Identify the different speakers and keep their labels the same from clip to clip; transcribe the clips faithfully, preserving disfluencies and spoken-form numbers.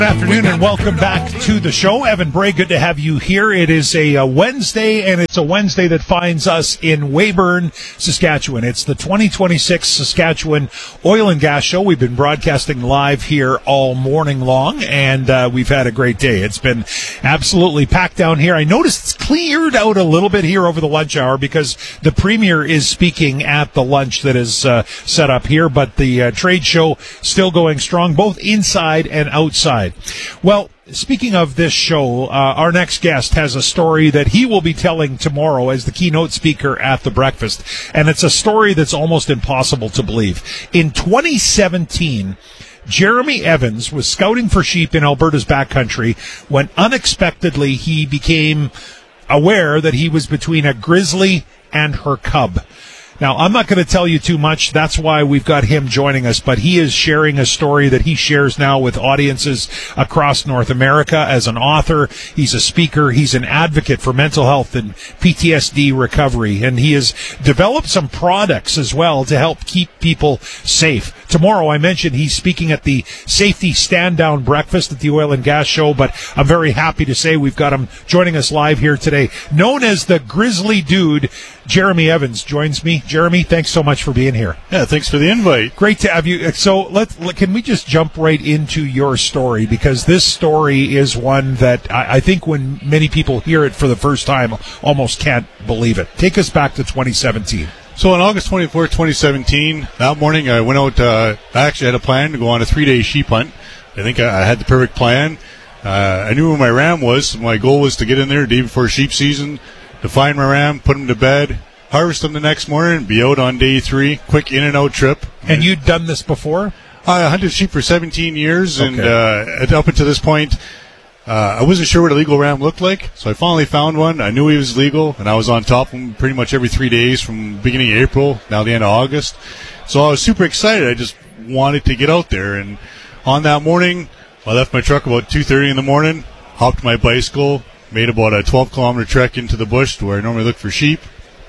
Speaker 1: Good afternoon and welcome back to the show. Evan Bray, good to have you here. It is a, a Wednesday, and it's a Wednesday that finds us in Weyburn, Saskatchewan. It's the twenty twenty-six Saskatchewan Oil and Gas Show. We've been broadcasting live here all morning long, and uh, we've had a great day. It's been absolutely packed down here. I noticed it's cleared out a little bit here over the lunch hour because the Premier is speaking at the lunch that is uh, set up here, but the uh, trade show still going strong, both inside and outside. Well, speaking of this show, uh, our next guest has a story that he will be telling tomorrow as the keynote speaker at the breakfast. And it's a story that's almost impossible to believe. In twenty seventeen, Jeremy Evans was scouting for sheep in Alberta's backcountry when unexpectedly he became aware that he was between a grizzly and her cub. Now, I'm not going to tell you too much. That's why we've got him joining us. But he is sharing a story that he shares now with audiences across North America as an author. He's a speaker. He's an advocate for mental health and P T S D recovery. And he has developed some products as well to help keep people safe. Tomorrow, I mentioned he's speaking at the Safety Stand-Down Breakfast at the Oil and Gas Show. But I'm very happy to say we've got him joining us live here today. Known as the Grizzly Dude, Jeremy Evans joins me. Jeremy, thanks so much for being here.
Speaker 2: Yeah, thanks for the invite.
Speaker 1: Great to have you. So let's, can we just jump right into your story? Because this story is one that I, I think when many people hear it for the first time, almost can't believe it. Take us back to twenty seventeen.
Speaker 2: So on August twenty-fourth, twenty seventeen, that morning I went out, uh, I actually had a plan to go on a three-day sheep hunt. I think I, I had the perfect plan. Uh, I knew where my ram was. My goal was to get in there the day before sheep season, to find my ram, put him to bed, harvest them the next morning, be out on day three, quick in and out trip.
Speaker 1: And you'd done this before?
Speaker 2: I hunted sheep for seventeen years, and okay. uh, up until this point, uh, I wasn't sure what a legal ram looked like, so I finally found one. I knew he was legal, and I was on top of him pretty much every three days from the beginning of April, now the end of August. So I was super excited. I just wanted to get out there, and on that morning, I left my truck about two thirty in the morning, hopped my bicycle, made about a twelve kilometer trek into the bush to where I normally look for sheep.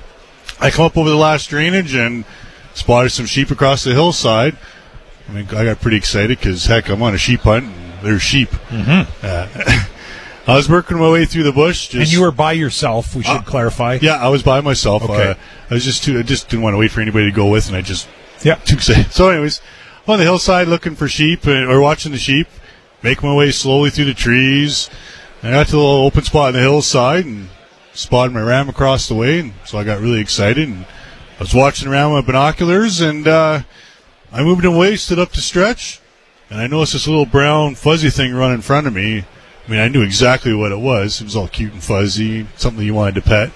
Speaker 2: I come up over the last drainage and spotted some sheep across the hillside. I mean, I got pretty excited because, heck, I'm on a sheep hunt and there's sheep. Mm-hmm. Uh, I was working my way through the bush. Just,
Speaker 1: and you were by yourself, we should uh, clarify.
Speaker 2: Yeah, I was by myself.
Speaker 1: Okay.
Speaker 2: Uh, I was just too, I just didn't want to wait for anybody to go with, and I just
Speaker 1: yeah.
Speaker 2: too excited. So anyways, on the hillside looking for sheep, uh, or watching the sheep, making my way slowly through the trees. I got to a little open spot on the hillside and spotted my ram across the way, and so I got really excited. And I was watching around with binoculars, and uh, I moved away, stood up to stretch, and I noticed this little brown fuzzy thing run in front of me. I mean, I knew exactly what it was. It was all cute and fuzzy, something you wanted to pet.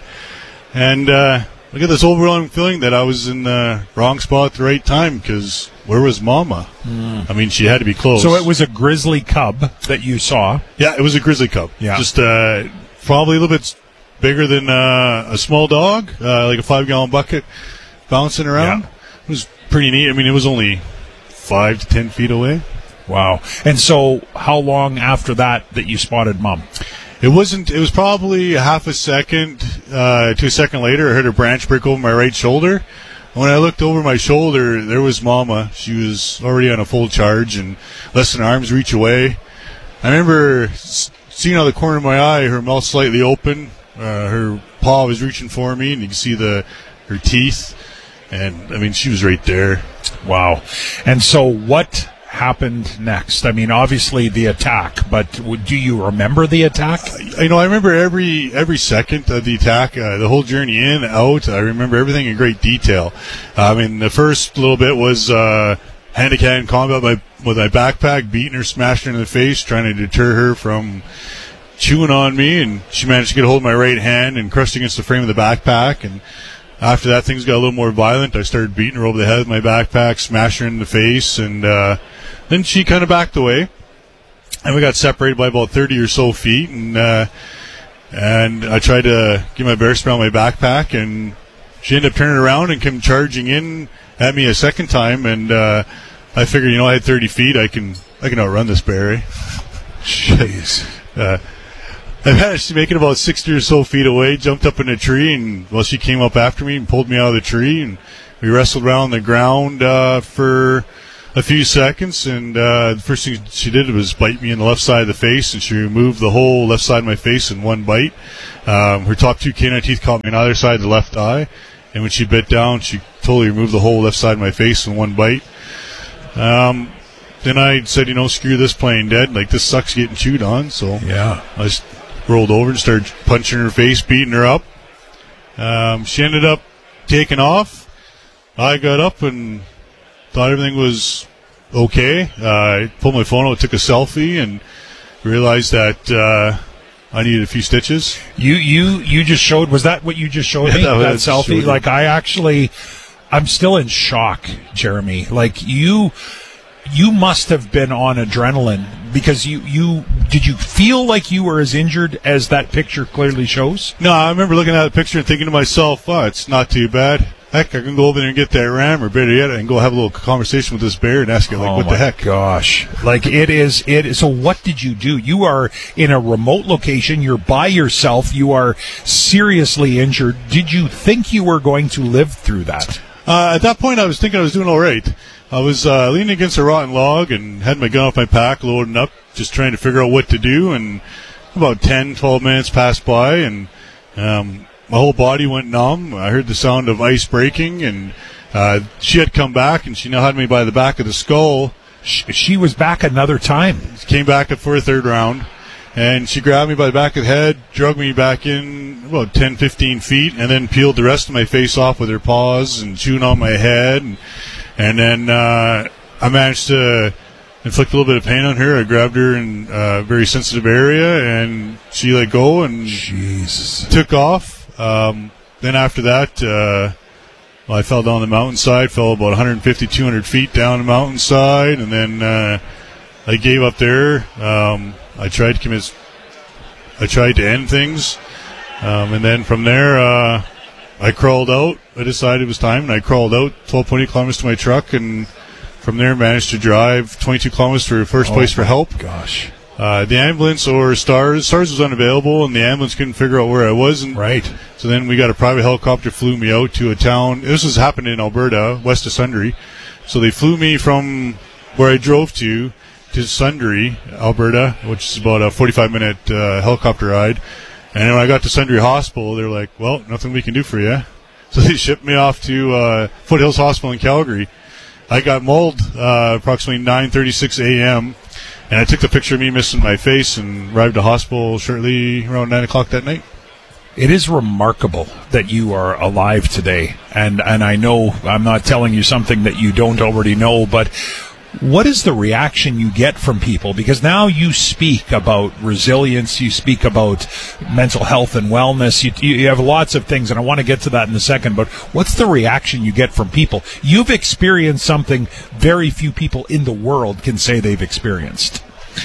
Speaker 2: And uh, I got this overwhelming feeling that I was in the wrong spot at the right time, because where was Mama? Mm. I mean, she had to be close.
Speaker 1: So it was a grizzly cub that you saw?
Speaker 2: Yeah, it was a grizzly cub.
Speaker 1: Yeah.
Speaker 2: Just uh, probably a little bit bigger than uh, a small dog, uh, like a five-gallon bucket bouncing around. Yeah. It was pretty neat. I mean, it was only five to ten feet away.
Speaker 1: Wow. And so how long after that that you spotted Mom?
Speaker 2: It wasn't, it was probably half a second uh, to a second later. I heard a branch break over my right shoulder. When I looked over my shoulder, there was Mama. She was already on a full charge and less than arm's reach away. I remember seeing out of the corner of my eye, her mouth slightly open. Uh, her paw was reaching for me, and you can see the her teeth. And, I mean, she was right there.
Speaker 1: Wow. And so what happened next? I mean, obviously the attack, but do you remember the attack?
Speaker 2: Uh, you know, I remember every every second of the attack, uh, the whole journey in, out. I remember everything in great detail. Uh, I mean, the first little bit was uh, hand-to-hand combat by, with my backpack, beating her, smashing her in the face, trying to deter her from chewing on me, and she managed to get a hold of my right hand and crushed against the frame of the backpack. And after that, things got a little more violent. I started beating her over the head with my backpack, smashing her in the face, and uh, then she kind of backed away, and we got separated by about thirty or so feet. And uh, and I tried to get my bear spray on my backpack, and she ended up turning around and came charging in at me a second time. And uh, I figured, you know, I had thirty feet. I can I can outrun this bear. Eh?
Speaker 1: Jeez.
Speaker 2: Uh, I managed to make it about sixty or so feet away, jumped up in a tree, and well, she came up after me and pulled me out of the tree, and we wrestled around the ground uh, for a few seconds, and uh, the first thing she did was bite me in the left side of the face, and she removed the whole left side of my face in one bite. Um, her top two canine teeth caught me on either side of the left eye, and when she bit down, she totally removed the whole left side of my face in one bite. Um, then I said, you know, screw this, playing dead. Like, this sucks getting chewed on. So
Speaker 1: yeah,
Speaker 2: I just rolled over and started punching her face, beating her up. Um, she ended up taking off. I got up and thought everything was okay. Uh, I pulled my phone out, took a selfie, and realized that uh, I needed a few stitches.
Speaker 1: You you you just showed. Was that what you just showed
Speaker 2: Yeah,
Speaker 1: me?
Speaker 2: that
Speaker 1: That,
Speaker 2: was
Speaker 1: selfie.
Speaker 2: showed
Speaker 1: Like, I actually, I'm still in shock, Jeremy. Like, you. You must have been on adrenaline because you, you did you feel like you were as injured as that picture clearly shows?
Speaker 2: No, I remember looking at the picture and thinking to myself, oh, it's not too bad. Heck, I can go over there and get that ram, or better yet, I can go have a little conversation with this bear and ask it, like,
Speaker 1: oh
Speaker 2: what
Speaker 1: my
Speaker 2: the heck?
Speaker 1: Gosh. Like, it is, it is. So what did you do? You are in a remote location. You're by yourself. You are seriously injured. Did you think you were going to live through that?
Speaker 2: Uh, at that point, I was thinking I was doing all right. I was uh, leaning against a rotten log and had my gun off my pack, loading up, just trying to figure out what to do. And about ten, twelve minutes passed by, and um, my whole body went numb. I heard the sound of ice breaking, and uh, she had come back, and she now had me by the back of the skull.
Speaker 1: She, she was back another time.
Speaker 2: Came back for a third round, and she grabbed me by the back of the head, drug me back in about ten, fifteen feet, and then peeled the rest of my face off with her paws and chewing on my head. And, and then uh, I managed to inflict a little bit of pain on her. I grabbed her in a very sensitive area, and she let go and
Speaker 1: Jesus.
Speaker 2: took off. Um, then after that, uh, well, I fell down the mountainside, fell about one fifty, two hundred feet down the mountainside, and then uh, I gave up there. Um, I tried to commit, I tried to end things, um, and then from there, uh, I crawled out. I decided it was time, and I crawled out twelve point eight kilometers to my truck, and from there managed to drive twenty-two kilometers to the first
Speaker 1: Oh
Speaker 2: place for help.
Speaker 1: Gosh.
Speaker 2: Uh, the ambulance or STARS, STARS was unavailable, and the ambulance couldn't figure out where I was. And
Speaker 1: Right.
Speaker 2: so then we got a private helicopter, flew me out to a town. This was happening in Alberta, west of Sundre. So they flew me from where I drove to to Sundre, Alberta, which is about a forty-five minute uh, helicopter ride. And when I got to Sundre Hospital, they're like, well, nothing we can do for you. So they shipped me off to uh, Foothills Hospital in Calgary. I got mauled uh, approximately nine thirty-six a.m., and I took the picture of me missing my face and arrived at the hospital shortly around nine o'clock that night.
Speaker 1: It is remarkable that you are alive today. And, and I know I'm not telling you something that you don't already know, but what is the reaction you get from people? Because now you speak about resilience, you speak about mental health and wellness, you, you have lots of things, and I want to get to that in a second, but what's the reaction you get from people? You've experienced something very few people in the world can say they've experienced.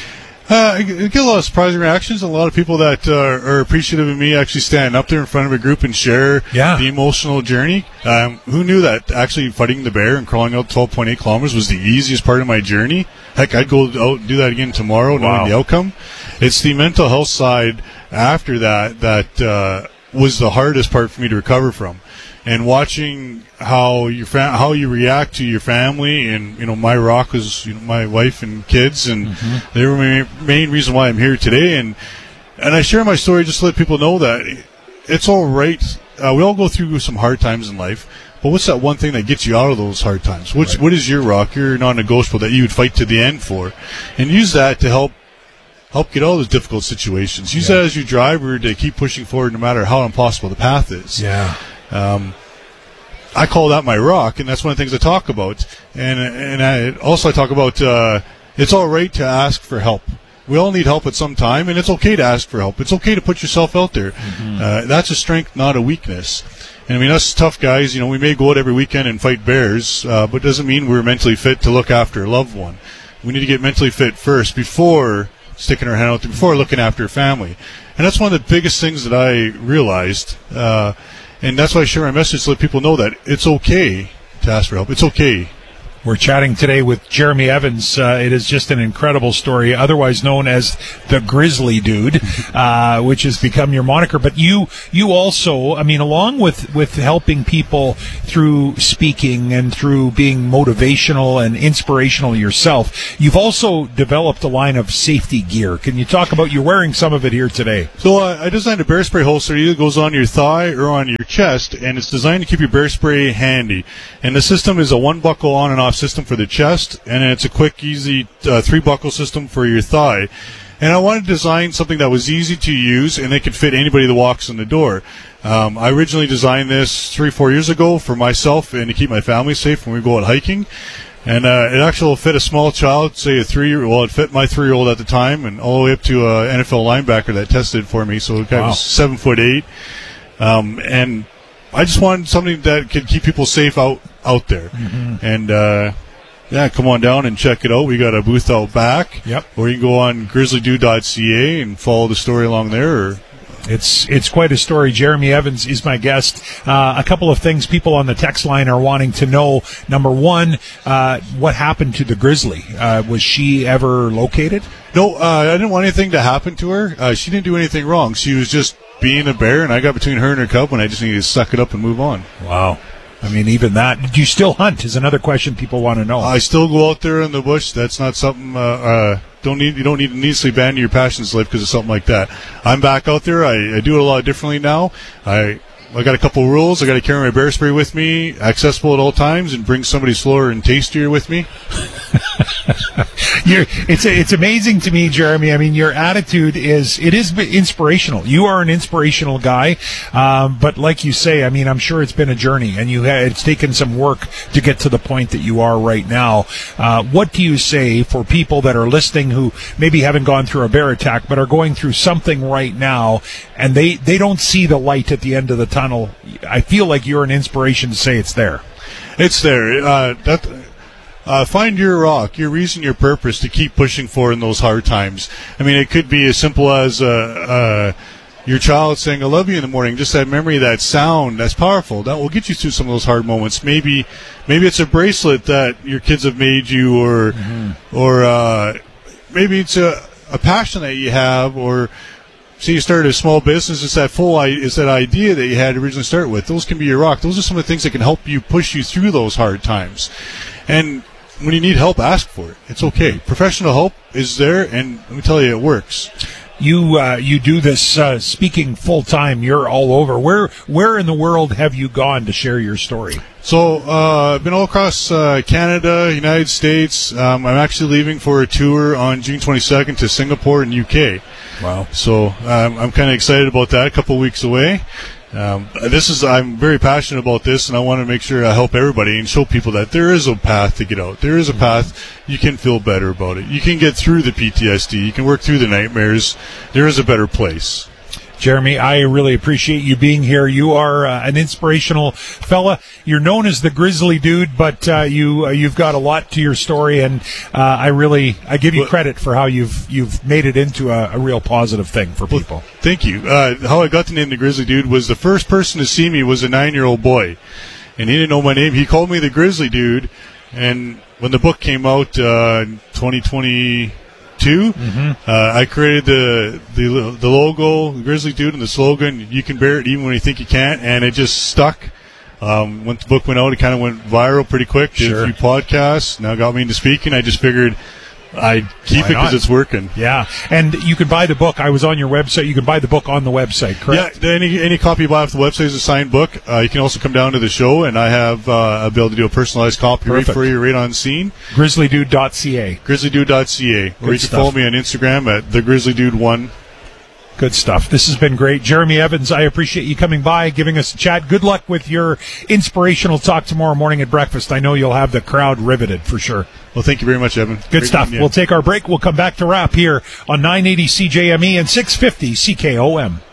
Speaker 2: Uh, I get a lot of surprising reactions. A lot of people that uh, are appreciative of me actually standing up there in front of a group and share
Speaker 1: Yeah.
Speaker 2: the emotional journey. Um, who knew that actually fighting the bear and crawling out twelve point eight kilometers was the easiest part of my journey? Heck, I'd go out and do that again tomorrow,
Speaker 1: Wow.
Speaker 2: knowing the outcome. It's the mental health side after that that uh, was the hardest part for me to recover from. And watching how your fa- how you react to your family, and you know, my rock was you know, my wife and kids, and mm-hmm. they were my main reason why I'm here today. And and I share my story just to let people know that it's all right. Uh, we all go through some hard times in life, but what's that one thing that gets you out of those hard times? What's
Speaker 1: Right.
Speaker 2: what is your rock, your non-negotiable that you would fight to the end for, and use that to help help get out of those difficult situations. Use
Speaker 1: Yeah.
Speaker 2: that as your driver to keep pushing forward, no matter how impossible the path is.
Speaker 1: Yeah.
Speaker 2: Um, I call that my rock, and that's one of the things I talk about. And and I also I talk about uh, it's all right to ask for help. We all need help at some time, and it's okay to ask for help. It's okay to put yourself out there. Mm-hmm. Uh, that's a strength, not a weakness. And I mean, us tough guys, you know, we may go out every weekend and fight bears, uh, but it doesn't mean we're mentally fit to look after a loved one. We need to get mentally fit first before sticking our hand out there, before looking after a family. And that's one of the biggest things that I realized. Uh, And that's why I share my message to let people know that it's okay to ask for help. It's okay
Speaker 1: We're chatting today with Jeremy Evans. Uh, it is just an incredible story, otherwise known as the Grizzly Dude, uh, which has become your moniker. But you, you also, I mean, along with, with helping people through speaking and through being motivational and inspirational yourself, you've also developed a line of safety gear. Can you talk about, you're wearing some of it here today?
Speaker 2: So uh, I designed a bear spray holster. It either goes on your thigh or on your chest, and it's designed to keep your bear spray handy. And the system is a one buckle on and off system for the chest, and it's a quick, easy uh, three buckle system for your thigh. And I wanted to design something that was easy to use and it could fit anybody that walks in the door. Um, I originally designed this three, four years ago for myself and to keep my family safe when we go out hiking. And uh, it actually will fit a small child, say a three-year. Well, it fit my three-year-old at the time, and all the way up to an N F L linebacker that tested for me. So the guy wow. was seven foot eight, um, and I just wanted something that could keep people safe out out there. Mm-hmm. And uh, yeah, come on down and check it out. We got a booth out back.
Speaker 1: Yep.
Speaker 2: Or you can go on grizzly dude dot c a and follow the story along there. Or
Speaker 1: It's it's quite a story. Jeremy Evans is my guest. Uh, a couple of things people on the text line are wanting to know. Number one, uh, what happened to the Grizzly? Uh, was she ever located?
Speaker 2: No, uh, I didn't want anything to happen to her. Uh, she didn't do anything wrong. She was just being a bear, and I got between her and her cub, and I just needed to suck it up and move on.
Speaker 1: Wow. I mean, even that. Do you still hunt is another question people want to know.
Speaker 2: I still go out there in the bush. That's not something... Uh, uh, Don't need you don't need to needlessly abandon your passions in life because of something like that. I'm back out there. I, I do it a lot differently now. I I got a couple rules. I got to carry my bear spray with me, accessible at all times, and bring somebody slower and tastier with me.
Speaker 1: You're, it's it's amazing to me, Jeremy. I mean, your attitude is it is inspirational. You are an inspirational guy, um, but like you say, I mean, I'm sure it's been a journey, and you had, it's taken some work to get to the point that you are right now. Uh, what do you say for people that are listening who maybe haven't gone through a bear attack, but are going through something right now, and they they don't see the light at the end of the tunnel? I feel like you're an inspiration to say it's there.
Speaker 2: It's there. Uh, that. Uh, find your rock, your reason, your purpose to keep pushing for in those hard times. I mean, it could be as simple as uh, uh, your child saying, I love you in the morning. Just that memory, that sound, that's powerful. That will get you through some of those hard moments. Maybe maybe it's a bracelet that your kids have made you, or mm-hmm. or uh, maybe it's a, a passion that you have, or say you started a small business. It's that full, it's that idea that you had to originally start with. Those can be your rock. Those are some of the things that can help you push you through those hard times. And when you need help, ask for it. It's okay. Professional help is there, and let me tell you, it works.
Speaker 1: You uh, you do this uh, speaking full time. You're all over. Where where in the world have you gone to share your story?
Speaker 2: So uh, I've been all across uh, Canada, United States. Um, I'm actually leaving for a tour on June twenty-second to Singapore and U K.
Speaker 1: Wow!
Speaker 2: So um, I'm kind of excited about that. A couple weeks away. Um, this is I'm very passionate about this, and I want to make sure I help everybody and show people that there is a path to get out. There is a path. You can feel better about it. You can get through the P T S D. You can work through the nightmares. There is a better place.
Speaker 1: Jeremy, I really appreciate you being here. You are uh, an inspirational fella. You're known as the Grizzly Dude, but uh, you uh, you've got a lot to your story, and uh, I really I give you credit for how you've you've made it into a, a real positive thing for people.
Speaker 2: Well, thank you. Uh, how I got the name the Grizzly Dude was the first person to see me was a nine-year-old boy, and he didn't know my name. He called me the Grizzly Dude, and when the book came out uh, in twenty twenty. Two, mm-hmm. uh, I created the, the the logo, the Grizzly Dude, and the slogan, you can bear it even when you think you can't, and it just stuck. Um, when the book went out, it kind of went viral pretty quick. Did
Speaker 1: sure.
Speaker 2: a few podcasts, now got me into speaking. I just figured I'd keep Why it because it's working.
Speaker 1: Yeah, and you can buy the book. I was on your website. You can buy the book on the website, correct?
Speaker 2: Yeah, any any copy you buy off the website is a signed book. Uh, you can also come down to the show, and I have uh, I'll be able to do a personalized copy right for you right on scene.
Speaker 1: grizzly dude dot c a
Speaker 2: grizzly dude dot c a Or you can stuff. follow me on Instagram at the grizzly dude one.
Speaker 1: Good stuff. This has been great. Jeremy Evans, I appreciate you coming by, giving us a chat. Good luck with your inspirational talk tomorrow morning at breakfast. I know you'll have the crowd riveted for sure.
Speaker 2: Well, thank you very much, Evan.
Speaker 1: Good great stuff. We'll take our break. We'll come back to wrap here on nine eighty C J M E and six fifty C K O M.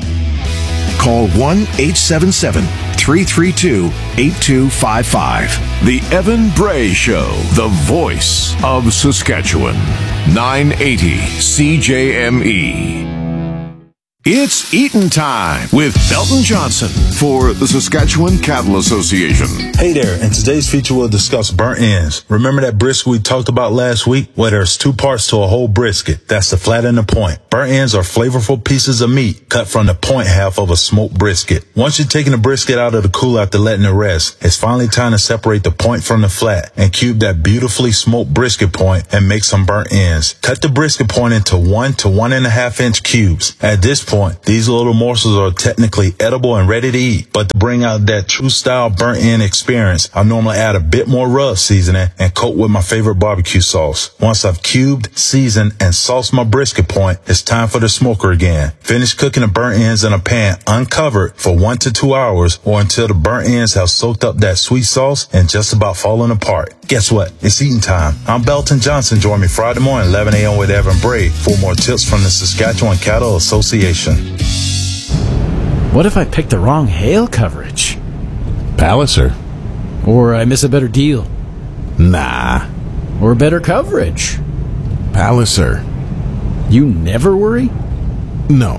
Speaker 3: Call one eight seven seven, three three two, eight two five five. The Evan Bray Show, the voice of Saskatchewan. nine eighty C J M E. It's eating time with Belton Johnson for the Saskatchewan Cattle Association.
Speaker 4: Hey there, in today's feature we'll discuss burnt ends. Remember that brisket we talked about last week? Well, there's two parts to a whole brisket. That's the flat and the point. Burnt ends are flavorful pieces of meat cut from the point half of a smoked brisket. Once you've taken the brisket out of the cooler after letting it rest, it's finally time to separate the point from the flat and cube that beautifully smoked brisket point and make some burnt ends. Cut the brisket point into one to one and a half inch cubes. At this point, these little morsels are technically edible and ready to eat, but to bring out that true style burnt end experience, I normally add a bit more rub seasoning and coat with my favorite barbecue sauce. Once I've cubed, seasoned, and sauced my brisket point, it's time for the smoker again. Finish cooking the burnt ends in a pan uncovered for one to two hours or until the burnt ends have soaked up that sweet sauce and just about fallen apart. Guess what? It's eating time. I'm Belton Johnson. Join me Friday morning, eleven a.m. with Evan Bray for more tips from the Saskatchewan Cattle Association.
Speaker 5: What if I picked the wrong hail coverage?
Speaker 6: Palliser.
Speaker 5: Or I miss a better deal?
Speaker 6: Nah.
Speaker 5: Or better coverage?
Speaker 6: Palliser.
Speaker 5: You never worry?
Speaker 6: No.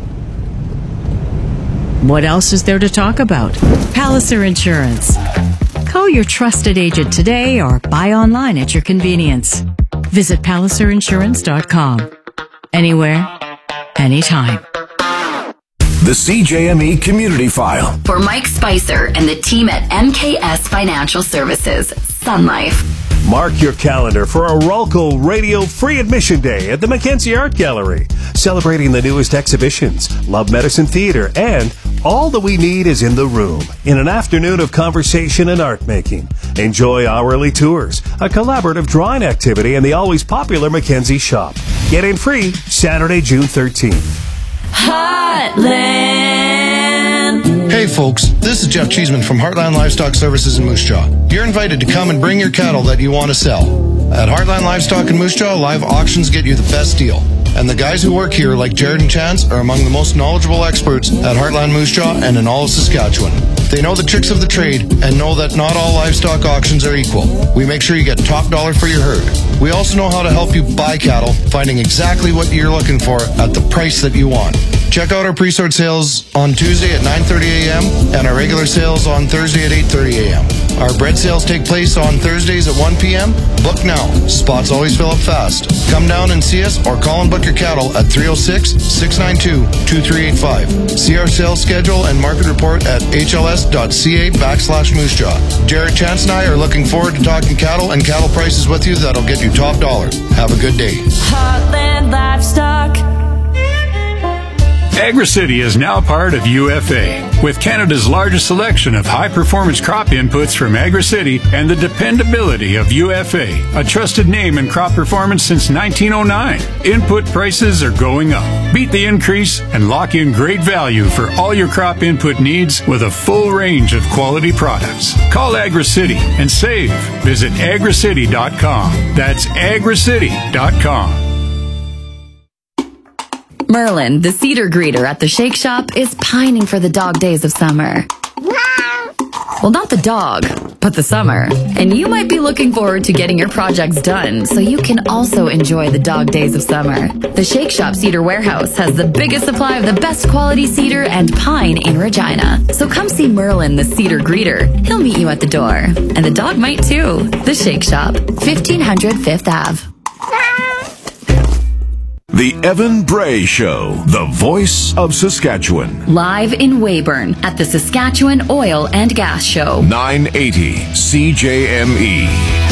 Speaker 7: What else is there to talk about? Palliser Insurance. Call your trusted agent today or buy online at your convenience. Visit palliser insurance dot com. Anywhere, anytime.
Speaker 3: The C J M E Community File.
Speaker 8: For Mike Spicer and the team at M K S Financial Services, Sun Life.
Speaker 9: Mark your calendar for a Rolco Radio Free Admission Day at the Mackenzie Art Gallery, celebrating the newest exhibitions, Love Medicine Theater, and All That We Need Is in the Room, in an afternoon of conversation and art making. Enjoy hourly tours, a collaborative drawing activity, and the always popular Mackenzie Shop. Get in free Saturday, June thirteenth.
Speaker 10: Heartland. Hey folks, this is Jeff Cheeseman from Heartland Livestock Services in Moose Jaw. You're invited to come and bring your cattle that you want to sell. At Heartland Livestock in Moose Jaw, live auctions get you the best deal. And the guys who work here, like Jared and Chance, are among the most knowledgeable experts at Heartland Moose Jaw and in all of Saskatchewan. They know the tricks of the trade and know that not all livestock auctions are equal. We make sure you get top dollar for your herd. We also know how to help you buy cattle, finding exactly what you're looking for at the price that you want. Check out our pre-sort sales on Tuesday at nine thirty a.m. and our regular sales on Thursday at eight thirty a.m. Our bread sales take place on Thursdays at one p.m. Book now. Spots always fill up fast. Come down and see us or call and book your cattle at three oh six, six nine two, two three eight five. See our sales schedule and market report at h l s dot c a backslash moose jaw. Jared, Chance, and I are looking forward to talking cattle and cattle prices with you that'll get you top dollar. Have a good day.
Speaker 11: Heartland Livestock.
Speaker 12: AgriCity is now part of U F A, with Canada's largest selection of high-performance crop inputs from AgriCity and the dependability of U F A, a trusted name in crop performance since nineteen oh nine. Input prices are going up. Beat the increase and lock in great value for all your crop input needs with a full range of quality products. Call AgriCity and save. Visit agri city dot com. That's agri city dot com.
Speaker 8: Merlin, the cedar greeter at the Shake Shop, is pining for the dog days of summer. Well, not the dog, but the summer. And you might be looking forward to getting your projects done so you can also enjoy the dog days of summer. The Shake Shop Cedar Warehouse has the biggest supply of the best quality cedar and pine in Regina. So come see Merlin, the cedar greeter. He'll meet you at the door. And the dog might too. The Shake Shop, fifteen hundred Fifth Avenue.
Speaker 3: The Evan Bray Show, the voice of Saskatchewan.
Speaker 8: Live in Weyburn at the Saskatchewan Oil and Gas Show.
Speaker 3: nine eighty C J M E.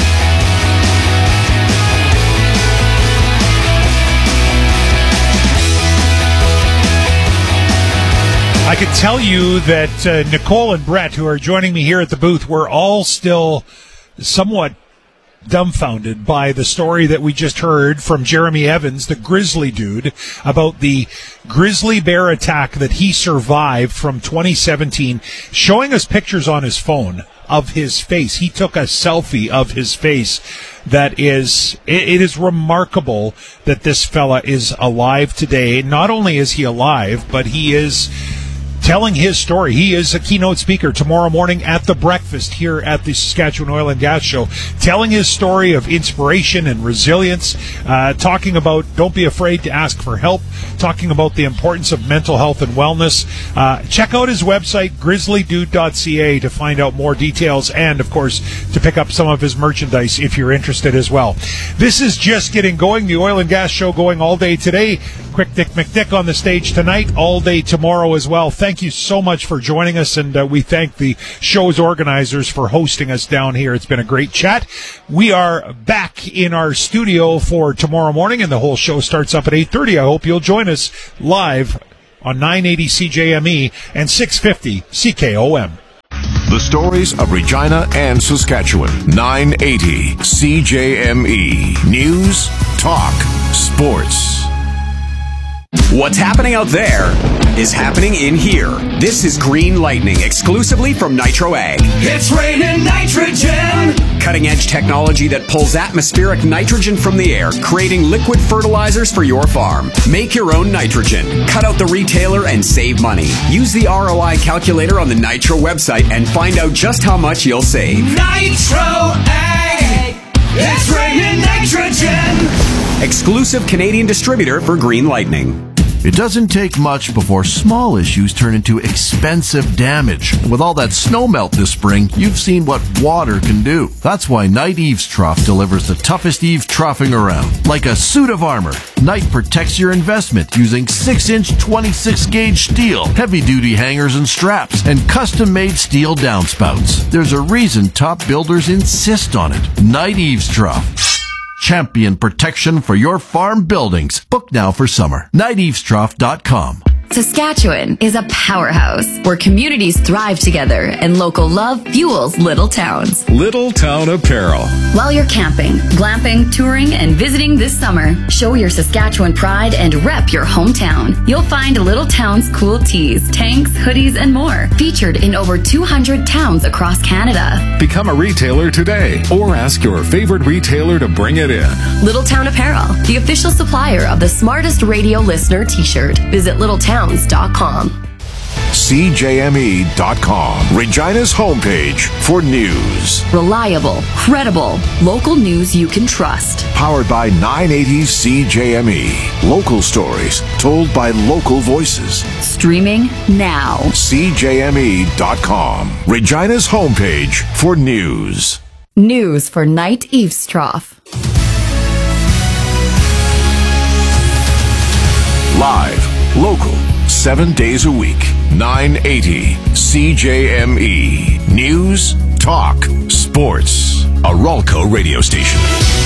Speaker 1: I can tell you that uh, Nicole and Brett, who are joining me here at the booth, we're all still somewhat dumbfounded by the story that we just heard from Jeremy Evans, the grizzly dude, about the grizzly bear attack that he survived from twenty seventeen, showing us pictures on his phone of his face. He took a selfie of his face. That is, it, it is remarkable that this fella is alive today. Not only is he alive, but he is telling his story. He is a keynote speaker tomorrow morning at the breakfast here at the Saskatchewan Oil and Gas Show, telling his story of inspiration and resilience, uh, talking about don't be afraid to ask for help, talking about the importance of mental health and wellness. Uh, check out his website, grizzly dude dot c a, to find out more details and, of course, to pick up some of his merchandise if you're interested as well. This is just getting going. The Oil and Gas Show going all day today. Quick Dick McDick on the stage tonight, all day tomorrow as well. Thank you so much for joining us, and uh, we thank the show's organizers for hosting us down here. It's been a great chat. We are back in our studio for tomorrow morning, and the whole show starts up at eight thirty. I hope you'll join us live on nine eighty C J M E and six fifty C K O M.
Speaker 3: The stories of Regina and Saskatchewan. nine eighty C J M E. News, talk, sports.
Speaker 13: What's happening out there is happening in here. This is Green Lightning, exclusively from Nitro Ag.
Speaker 14: It's raining nitrogen!
Speaker 13: Cutting-edge technology that pulls atmospheric nitrogen from the air, creating liquid fertilizers for your farm. Make your own nitrogen. Cut out the retailer and save money. Use the R O I calculator on the Nitro website and find out just how much you'll save.
Speaker 14: Nitro Ag! It's raining nitrogen!
Speaker 13: Exclusive Canadian distributor for Green Lightning.
Speaker 15: It doesn't take much before small issues turn into expensive damage. With all that snow melt this spring, you've seen what water can do. That's why Knight Eaves Trough delivers the toughest eave troughing around. Like a suit of armor, Knight protects your investment using six inch twenty-six gauge steel, heavy-duty hangers and straps, and custom-made steel downspouts. There's a reason top builders insist on it. Knight Eaves Trough. Champion protection for your farm buildings. Book now for summer. Knight Eaves Trough dot com.
Speaker 8: Saskatchewan is a powerhouse where communities thrive together and local love fuels little towns.
Speaker 12: Little Town Apparel.
Speaker 8: While you're camping, glamping, touring, and visiting this summer, show your Saskatchewan pride and rep your hometown. You'll find Little Town's cool tees, tanks, hoodies, and more, featured in over two hundred towns across Canada.
Speaker 12: Become a retailer today or ask your favorite retailer to bring it in.
Speaker 16: Little Town Apparel, the official supplier of the smartest radio listener t-shirt. Visit little towns dot com.
Speaker 3: C J M E dot com, Regina's homepage for news.
Speaker 16: Reliable, credible, local news you can trust.
Speaker 3: Powered by nine eighty C J M E. Local stories told by local voices.
Speaker 8: Streaming now.
Speaker 3: C J M E dot com, Regina's homepage for news.
Speaker 8: News for Knight Eaves Trough.
Speaker 3: Live, local, seven days a week. nine eighty C J M E. News, talk, sports. A Ralco radio station.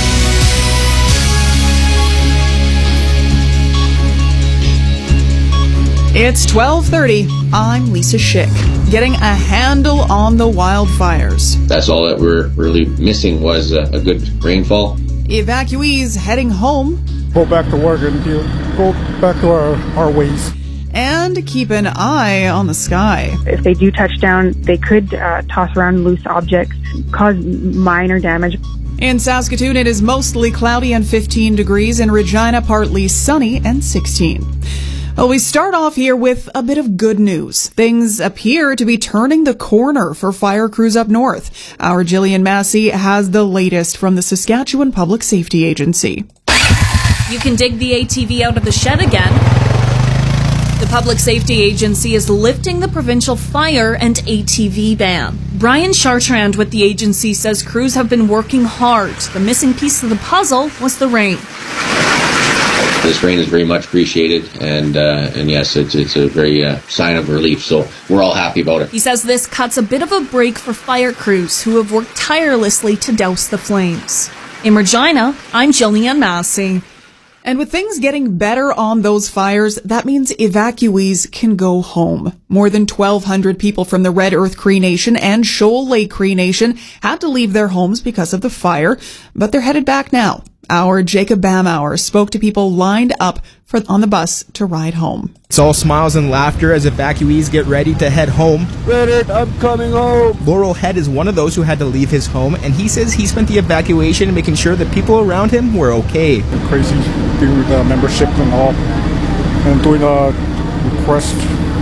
Speaker 17: It's twelve thirty. I'm Lisa Schick. Getting a handle on the wildfires.
Speaker 18: That's all that we're really missing was a, a good rainfall.
Speaker 17: Evacuees heading home.
Speaker 19: Go back to work and go back to our, our ways.
Speaker 17: And keep an eye on the sky.
Speaker 20: If they do touch down, they could uh, toss around loose objects, cause minor damage.
Speaker 17: In Saskatoon, it is mostly cloudy and fifteen degrees. In Regina, partly sunny and sixteen. Well, we start off here with a bit of good news. Things appear to be turning the corner for fire crews up north. Our Jillian Massey has the latest from the Saskatchewan Public Safety Agency.
Speaker 21: You can dig the A T V out of the shed again. The Public Safety Agency is lifting the provincial fire and A T V ban. Brian Chartrand with the agency says crews have been working hard. The missing piece of the puzzle was the rain.
Speaker 18: This rain is very much appreciated, and uh, and yes, it's it's a very uh, sign of relief. So we're all happy about it.
Speaker 21: He says this cuts a bit of a break for fire crews who have worked tirelessly to douse the flames. In Regina, I'm Jillian Massey.
Speaker 17: And with things getting better on those fires, that means evacuees can go home. More than twelve hundred people from the Red Earth Cree Nation and Shoal Lake Cree Nation had to leave their homes because of the fire, but they're headed back now. Our Jacob Bamauer spoke to people lined up for on the bus to ride home.
Speaker 22: It's all smiles and laughter as evacuees get ready to head home.
Speaker 19: Reddit, I'm coming home.
Speaker 22: Laurel Head is one of those who had to leave his home, and he says he spent the evacuation making sure that people around him were okay.
Speaker 19: Crazy thing with the membership and all, and doing a request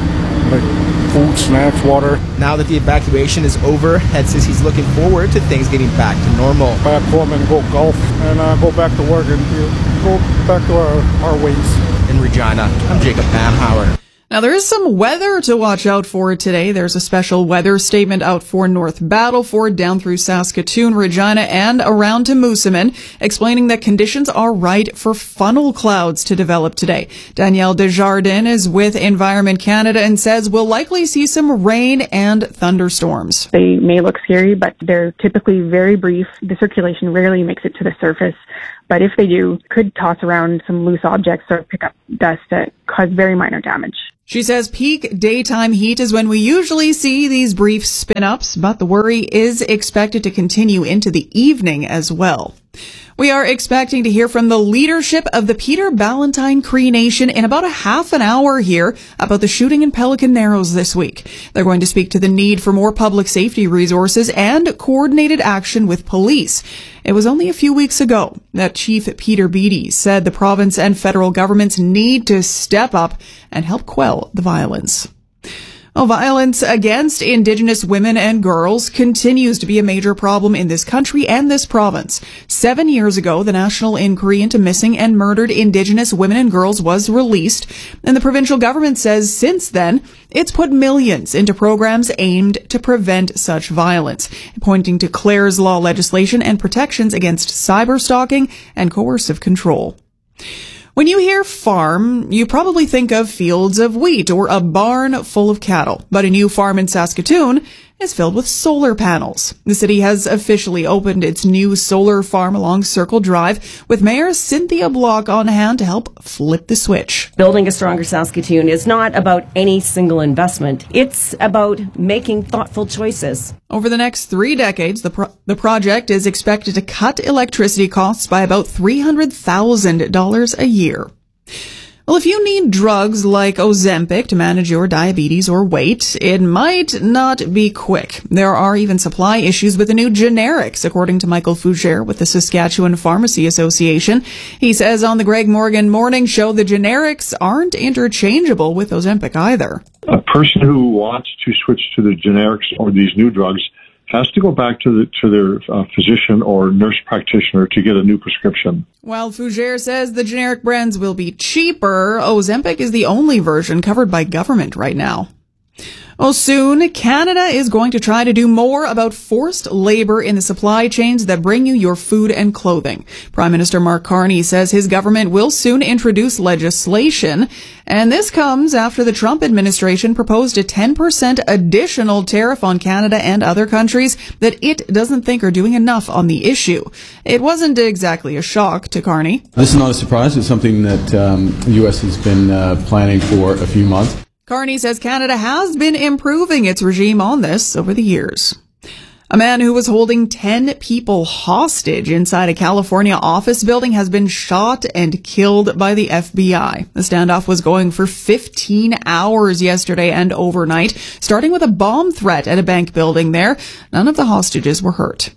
Speaker 19: like food, snacks, water.
Speaker 22: Now that the evacuation is over, Head says he's looking forward to things getting back to normal.
Speaker 19: Back home and go golf and uh, go back to work and you know, go back to our, our ways.
Speaker 22: In Regina, I'm Jacob Bamhauer.
Speaker 17: Now, there is some weather to watch out for today. There's a special weather statement out for North Battleford, down through Saskatoon, Regina, and around to Moosomin, explaining that conditions are right for funnel clouds to develop today. Danielle Desjardins is with Environment Canada and says we'll likely see some rain and thunderstorms.
Speaker 20: They may look scary, but they're typically very brief. The circulation rarely makes it to the surface. But if they do, could toss around some loose objects or pick up dust that cause very minor damage.
Speaker 17: She says peak daytime heat is when we usually see these brief spin-ups, but the worry is expected to continue into the evening as well. We are expecting to hear from the leadership of the Peter Ballantine Cree Nation in about a half an hour here about the shooting in Pelican Narrows this week. They're going to speak to the need for more public safety resources and coordinated action with police. It was only a few weeks ago that Chief Peter Beattie said the province and federal governments need to step up and help quell the violence. Well, violence against Indigenous women and girls continues to be a major problem in this country and this province. Seven years ago, the National Inquiry into Missing and Murdered Indigenous Women and Girls was released, and the provincial government says since then, it's put millions into programs aimed to prevent such violence, pointing to Clare's Law legislation and protections against cyberstalking and coercive control. When you hear farm, you probably think of fields of wheat or a barn full of cattle. But a new farm in Saskatoon is filled with solar panels. The city has officially opened its new solar farm along Circle Drive, with Mayor Cynthia Block on hand to help flip the switch.
Speaker 2: Building a stronger Saskatoon is not about any single investment. It's about making thoughtful choices.
Speaker 17: Over the next three decades, the pro- the project is expected to cut electricity costs by about three hundred thousand dollars a year. Well, if you need drugs like Ozempic to manage your diabetes or weight, it might not be quick. There are even supply issues with the new generics, according to Michael Fougere with the Saskatchewan Pharmacy Association. He says on the Greg Morgan Morning Show, the generics aren't interchangeable with Ozempic either.
Speaker 4: A person who wants to switch to the generics or these new drugs has to go back to the, to their uh, physician or nurse practitioner to get a new prescription.
Speaker 17: While Fougere says the generic brands will be cheaper, Ozempic is the only version covered by government right now. Oh, soon, Canada is going to try to do more about forced labor in the supply chains that bring you your food and clothing. Prime Minister Mark Carney says his government will soon introduce legislation, and this comes after the Trump administration proposed a ten percent additional tariff on Canada and other countries that it doesn't think are doing enough on the issue. It wasn't exactly a shock to Carney.
Speaker 23: This is not a surprise. It's something that um, the U S has been uh, planning for a few months.
Speaker 17: Carney says Canada has been improving its regime on this over the years. A man who was holding ten people hostage inside a California office building has been shot and killed by the F B I. The standoff was going for fifteen hours yesterday and overnight, starting with a bomb threat at a bank building there. None of the hostages were hurt.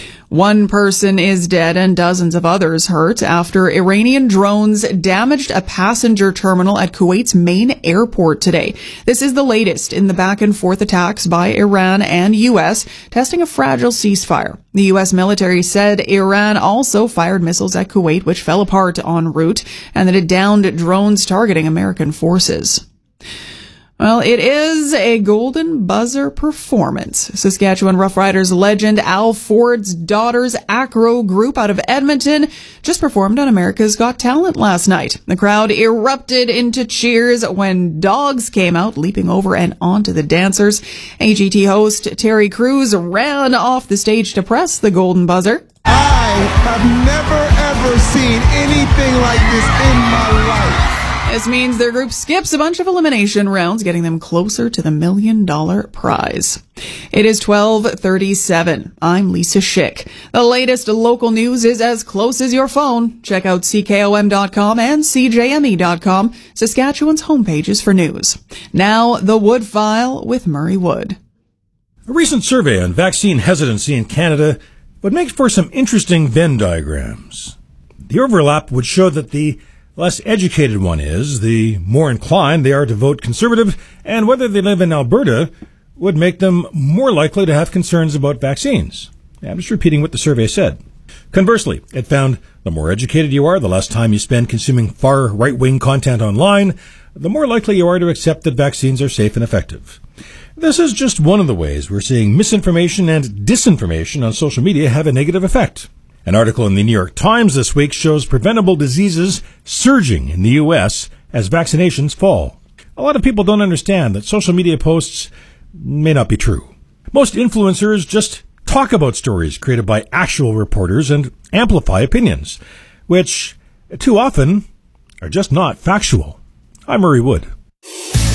Speaker 17: One person is dead and dozens of others hurt after Iranian drones damaged a passenger terminal at Kuwait's main airport today. This is the latest in the back and forth attacks by Iran and U S, testing a fragile ceasefire. The U S military said Iran also fired missiles at Kuwait, which fell apart en route, and that it downed drones targeting American forces. Well, it is a golden buzzer performance. Saskatchewan Roughriders legend Al Ford's Daughters Acro group out of Edmonton just performed on America's Got Talent last night. The crowd erupted into cheers when dogs came out, leaping over and onto the dancers. A G T host Terry Crews ran off the stage to press the golden buzzer.
Speaker 24: I have never ever seen anything like this in my life.
Speaker 17: This means their group skips a bunch of elimination rounds, getting them closer to the million dollar prize. It is twelve thirty-seven. I'm Lisa Schick. The latest local news is as close as your phone. Check out C K O M dot com and C J M E dot com, Saskatchewan's homepages for news. Now, the Wood File with Murray Wood.
Speaker 25: A recent survey on vaccine hesitancy in Canada would make for some interesting Venn diagrams. The overlap would show that the less educated one is, the more inclined they are to vote Conservative, and whether they live in Alberta would make them more likely to have concerns about vaccines. I'm just repeating what the survey said. Conversely, it found the more educated you are, the less time you spend consuming far right-wing content online, the more likely you are to accept that vaccines are safe and effective. This is just one of the ways we're seeing misinformation and disinformation on social media have a negative effect. An article in the New York Times this week shows preventable diseases surging in the U S as vaccinations fall. A lot of people don't understand that social media posts may not be true. Most influencers just talk about stories created by actual reporters and amplify opinions, which too often are just not factual. I'm Murray Wood.